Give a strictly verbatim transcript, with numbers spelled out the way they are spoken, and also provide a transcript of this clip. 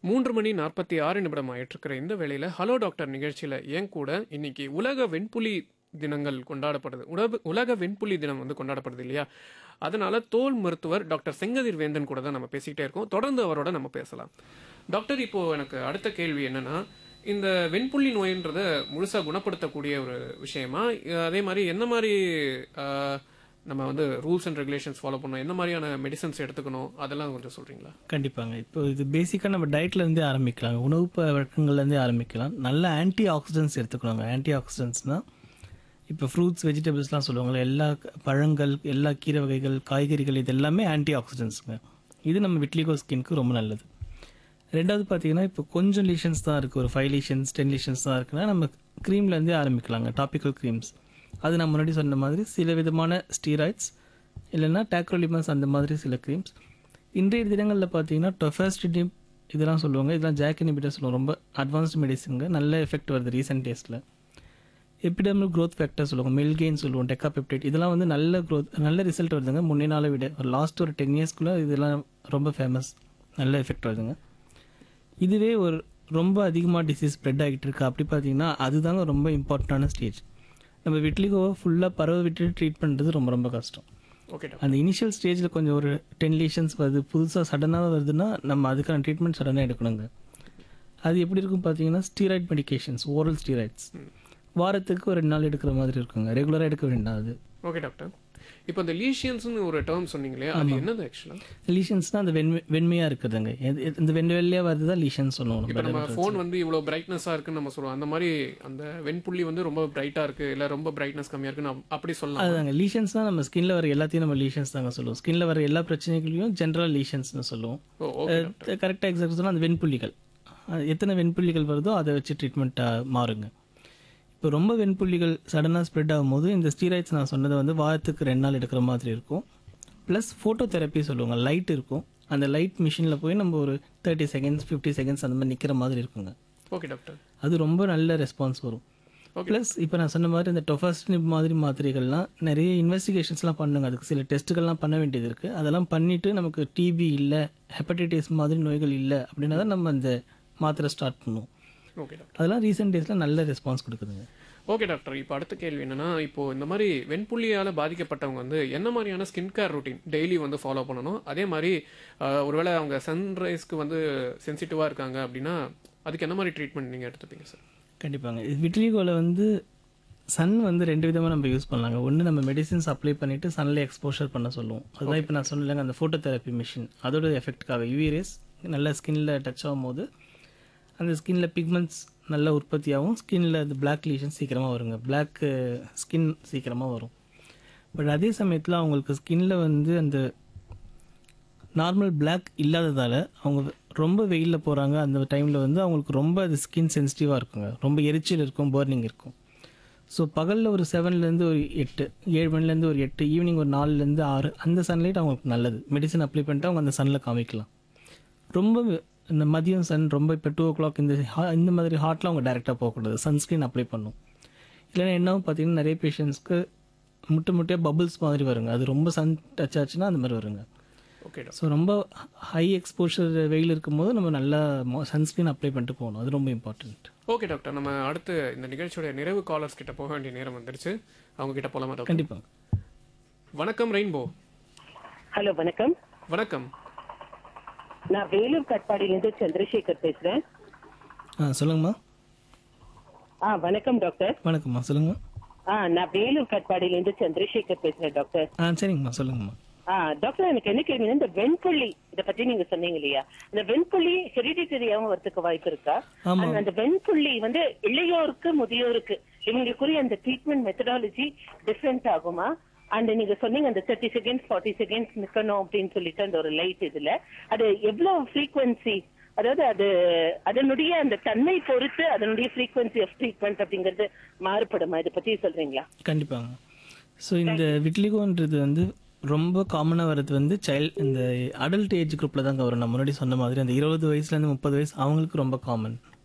மூன்று மணி நாற்பத்தி ஆறு நிமிடம் ஆயிட்டிருக்கிற இந்த வேளையில் ஹலோ டாக்டர் நிகழ்ச்சியில் ஏன் கூட இன்னைக்கு உலக வெண்புலி தினங்கள் கொண்டாடப்படுது. உலக உலக வெண்புலி தினம் வந்து கொண்டாடப்படுது இல்லையா? அதனால தோல் மருத்துவர் டாக்டர் செங்கதிர் வேந்தன் கூட தான் நம்ம பேசிக்கிட்டே இருக்கோம். தொடர்ந்து அவரோட நம்ம பேசலாம். டாக்டர், இப்போ எனக்கு அடுத்த கேள்வி என்னன்னா, இந்த வெண்புள்ளி நோயின்றத முழுசா குணப்படுத்தக்கூடிய ஒரு விஷயமா, அதே மாதிரி என்ன மாதிரி ஆஹ், நம்ம வந்து ரூல்ஸ் அண்ட் ரெகுலேஷன்ஸ் ஃபாலோ பண்ணணும், என்ன மாதிரியான மெடிசன்ஸ் எடுத்துக்கணும், அதெல்லாம் கொஞ்சம் சொல்றீங்களா? கண்டிப்பாங்க. இப்போ இது பேசிக்காக நம்ம டயட்லேருந்தே ஆரம்பிக்கலாம், உணவு பழக்கங்கள்லேருந்தே ஆரம்பிக்கலாம். நல்ல ஆன்டி ஆக்சிடென்ட்ஸ் எடுத்துக்கணுங்க. ஆன்டி ஆக்சிடென்ட்ஸ்னால் இப்போ ஃப்ரூட்ஸ் வெஜிடபிள்ஸ்லாம் சொல்லுவாங்கள்ல, எல்லா பழங்கள், எல்லா கீரை வகைகள், காய்கறிகள், இது எல்லாமே ஆன்டி ஆக்சிடென்ட்ஸுங்க. இது நம்ம விட்லிகோ ஸ்கின்க்கு ரொம்ப நல்லது. ரெண்டாவது பார்த்தீங்கன்னா, இப்போ கொஞ்சம் லீஷன்ஸ் தான் இருக்குது, ஒரு ஃபைவ் லீஷன்ஸ் டென் லீஷன்ஸ் தான் இருக்குன்னா நம்ம க்ரீம்லேருந்தே ஆரம்பிக்கலாங்க. டாப்பிக்கல் க்ரீம்ஸ், அது நான் முன்னாடி சொன்ன மாதிரி சில விதமான ஸ்டீராய்ட்ஸ் இல்லைன்னா டேக்ரோலிமஸ், அந்த மாதிரி சில க்ரீம்ஸ். இன்றைய தினங்களில் பார்த்தீங்கன்னா டொஃபாஸ்டிடின் இதெல்லாம் சொல்லுவாங்க, இதெல்லாம் ஜாக் இன்ஹிபிட்டர் சொல்லுவாங்க, ரொம்ப அட்வான்ஸ்டு மெடிசனுங்க, நல்ல எஃபெக்ட் வருது ரீசெண்ட் டேஸில். எபிடெர்மல் க்ரோத் ஃபேக்டர் சொல்லுவாங்க, மெல்கெயின் சொல்லுவோம், டெக்காபெப்டைட், இதெல்லாம் வந்து நல்ல க்ரோத் நல்ல ரிசல்ட் வருதுங்க. முன்னே நாளை விட ஒரு லாஸ்ட் ஒரு டென் இயர்ஸ்க்குள்ளே இதெல்லாம் ரொம்ப ஃபேமஸ், நல்ல எஃபெக்ட் வருதுங்க. இதுவே ஒரு ரொம்ப அதிகமாக டிசீஸ் ஸ்ப்ரெட் ஆகிட்டு இருக்கு அப்படி பார்த்தீங்கன்னா அதுதாங்க ரொம்ப இம்பார்ட்டண்டான ஸ்டேஜ். நம்ம விட்லிகோவை ஃபுல்லாக பரவ விட்டு ட்ரீட் பண்ணுறது ரொம்ப ரொம்ப கஷ்டம். ஓகே. அந்த இனிஷியல் ஸ்டேஜில் கொஞ்சம் ஒரு டென் லீஷன்ஸ் வருது, புதுசாக சடனாக வருதுன்னா நம்ம அதுக்கான ட்ரீட்மெண்ட் சடனாக எடுக்கணுங்க. அது எப்படி இருக்கும் பார்த்தீங்கன்னா, ஸ்டீராய்ட் மெடிகேஷன்ஸ், ஓரல் ஸ்டீராய்ட்ஸ் வாரத்துக்கு ஒரு ரெண்டு நாள் எடுக்கிற மாதிரி இருக்குங்க, ரெகுலராக எடுக்க வேண்டாம் அது. ஓகே டாக்டர், இப்போ இந்த லீஷியன்ஸ்னு ஒரு டேர்ம் சொன்னீங்களே, அது என்னது ஆக்சுவலாக? லீஷன்ஸ்னால் அந்த வெண்மை வெண்மையாக இருக்குதுங்க, இந்த வெண்மை வெள்ளையாக வருது தான் லீஷன்ஸ் சொல்லுவோம். இப்போ நம்ம ஃபோன் வந்து இவ்வளோ பிரைட்னஸாக இருக்குன்னு நம்ம சொல்லுவோம், அந்த மாதிரி அந்த வெண்புள்ளி வந்து ரொம்ப பிரைட்டாக இருக்குது இல்லை ரொம்ப பிரைட்னஸ் கம்மியாக இருக்குன்னு அப்~ அப்படி சொல்லலாம். அதுதாங்க லீஷன்ஸ்னால் நம்ம ஸ்கின்ல வர எல்லாத்தையும் நம்ம லீஷன்ஸ் தாங்க சொல்லுவோம். ஸ்கின்ல வர எல்லா பிரச்சனைகளையும் ஜென்ரல் லீஷன்ஸ்னு சொல்லுவோம். கரெக்டாக எக்ஸாக்ட் சொன்னால் அந்த வெண்புள்ளிகள், எத்தனை வெண்புள்ளிகள் வருதோ அதை வச்சு ட்ரீட்மெண்ட்டாக மாறுங்க. இப்போ ரொம்ப வெண்புள்ளிகள் சடனாக ஸ்ப்ரெட் ஆகும்போது இந்த ஸ்டீராய்ட்ஸ் நான் சொன்னதை வந்து வாரத்துக்கு ரெண்டு நாள் எடுக்கிற மாதிரி இருக்கும். ப்ளஸ் ஃபோட்டோ தெரப்பி சொல்லுவாங்க, லைட் இருக்கும், அந்த லைட் மிஷினில் போய் நம்ம ஒரு தேர்ட்டி செகண்ட்ஸ் ஃபிஃப்டி செகண்ட்ஸ் அந்த மாதிரி நிற்கிற மாதிரி இருக்குங்க. ஓகே டாக்டர், அது ரொம்ப நல்ல ரெஸ்பான்ஸ் வரும். ப்ளஸ் இப்போ நான் சொன்ன மாதிரி இந்த டொஃபாஸ்டினிப் மாதிரி மாத்திரைகள்லாம் நிறைய இன்வெஸ்டிகேஷன்ஸ்லாம் பண்ணுங்க, அதுக்கு சில டெஸ்ட்டுகள்லாம் பண்ண வேண்டியது இருக்குது. அதெல்லாம் பண்ணிவிட்டு நமக்கு டிபி இல்லை, ஹெப்படைட்டிஸ் மாதிரி நோய்கள் இல்லை அப்படின்னா தான் நம்ம அந்த மாத்திரை ஸ்டார்ட் பண்ணுவோம். ஓகே டாக்டர், அதெல்லாம் ரீசெண்ட் டேஸில் நல்ல ரெஸ்பான்ஸ் கொடுக்குதுங்க. ஓகே டாக்டர், இப்போ அடுத்த கேள்வி என்னன்னா, இப்போ இந்த மாதிரி வெண்புள்ளியால் பாதிக்கப்பட்டவங்க வந்து என்ன மாதிரியான ஸ்கின் கேர் ரொட்டீன் டெய்லி வந்து ஃபாலோ பண்ணணும்? அதே மாதிரி ஒருவேளை அவங்க சன்ரைஸ்க்கு வந்து சென்சிட்டிவாக இருக்காங்க அப்படின்னா அதுக்கு என்ன மாதிரி ட்ரீட்மெண்ட் நீங்கள் எடுத்துப்பீங்க சார்? கண்டிப்பாங்க. விட்லிகோவில் வந்து சன் வந்து ரெண்டு விதமாக நம்ம யூஸ் பண்ணலாங்க. ஒன்று நம்ம மெடிசின்ஸ் அப்ளை பண்ணிவிட்டு சன்னில் எக்ஸ்போஷர் பண்ண சொல்லுவோம். அதுதான் இப்போ நான் சொன்னேங்க அந்த ஃபோட்டோ தெரப்பி மிஷின், அதோட எஃபெக்ட்டுக்காக யூவி ரேஸ் நல்லா ஸ்கின்னில் டச் ஆகும் போது அந்த ஸ்கின்னில் பிக்மெண்ட்ஸ் நல்லா உற்பத்தியாகவும் ஸ்கின்னில் அந்த பிளாக் லீஷன் சீக்கிரமாக வருங்க, பிளாக் ஸ்கின் சீக்கிரமாக வரும். பட் அதே சமயத்தில் அவங்களுக்கு ஸ்கின்னில் வந்து அந்த நார்மல் பிளாக் இல்லாததால் அவங்க ரொம்ப வெயிலில் போகிறாங்க, அந்த டைமில் வந்து அவங்களுக்கு ரொம்ப அது ஸ்கின் சென்சிட்டிவாக இருக்குங்க, ரொம்ப எரிச்சல் இருக்கும், பர்னிங் இருக்கும். ஸோ பகலில் ஒரு செவன்லேருந்து ஒரு எட்டு ஏழு மணிலேருந்து ஒரு எட்டு ஈவினிங் ஒரு நாலுலேருந்து ஆறு அந்த சன்லைட் அவங்களுக்கு நல்லது. மெடிசன் அப்ளை பண்ணிட்டு அவங்க அந்த சன்னில் காமிக்கலாம். ரொம்ப இந்த மதியம் சன் ரொம்ப இப்போ டூ ஓ கிளாக் இந்த இந்த மாதிரி ஹாட்டில் அவங்க டேரெக்டாக போகக்கூடாது, சன்ஸ்க்ரீன் அப்ளை பண்ணும். இல்லைன்னா என்னவும் பார்த்தீங்கன்னா நிறைய பேஷண்ட்ஸ்க்கு முட்டை முட்டையாக பபுள்ஸ் மாதிரி வருங்க, அது ரொம்ப சன் டச் ஆச்சுன்னா அந்த மாதிரி வருங்க. ஓகே. ஸோ ரொம்ப ஹை எக்ஸ்போஷர் வெயில் இருக்கும்போது நம்ம நல்லா சன்ஸ்க்ரீன் அப்ளை பண்ணிட்டு போகணும், அது ரொம்ப இம்பார்ட்டன்ட். ஓகே டாக்டர், நம்ம அடுத்து இந்த நிகழ்ச்சியோட நிறைவு காலர்ஸ் கிட்ட போக வேண்டிய நேரம் வந்துருச்சு, அவங்க கிட்ட போகலாமா டாக்டர்? கண்டிப்பாக. வணக்கம் ரெயின்போ. ஹலோ வணக்கம். வணக்கம், நான் வேலூர் கட்பாடியிலிருந்து சந்திரசேகர் பேசுறேன். ஆ சொல்லுங்கம்மா. ஆ வணக்கம் டாக்டர். வணக்கம்மா, சொல்லுங்கம்மா. ஆ நான் வேலூர் கட்பாடியிலிருந்து சந்திரசேகர் பேசுறேன் டாக்டர். ஆ சரிங்கம்மா, சொல்லுங்கம்மா. ஆ டாக்டர், எனக்கு என்ன கேள்வினா, இந்த வெண்புள்ளி இதை பத்தி நீங்க சொன்னீங்க இல்லையா, இந்த வெண்புள்ளி ஹெரிடிட்டரியாவும் வரதுக்கு வாய்ப்பு இருக்கா? ஆமாம். அந்த வெண்புள்ளி வந்து இளையோருக்கு முதியோருக்கு இவங்களுக்குரிய அந்த ட்ரீட்மெண்ட் மெத்தடாலஜி டிஃப்ரெண்ட் ஆகுமா? அண்ட் நீங்க சொன்னீங்க அந்த தேர்ட்டி செகண்ட்ஸ் ஃபார்ட்டி செகண்ட்ஸ் நிக்கணும் அப்படின்னு சொல்லிட்டு அந்த ஒரு லைட் இதுல அது எவ்வளவு ஃப்ரீக்வன்சி, அதாவது அது அதனுடைய அந்த தன்மை பொறுத்து அதனுடைய ஃப்ரீக்வன்சி ஆஃப் ட்ரீட்மெண்ட் அப்படிங்கிறது மாறுபடுமா? இதை பத்தி சொல்றீங்களா? கண்டிப்பாங்க. ஸோ இந்த விட்லிகோன்றது வந்து ரொம்ப காமனாக வர்றது வந்து சைல்டு இந்த அடல்ட் ஏஜ் குரூப்பில் தாங்க வரும். நான் முன்னாடி சொன்ன மாதிரி அந்த இருபது வயசுலேருந்து முப்பது வயசு அவங்களுக்கு ரொம்ப காமன்.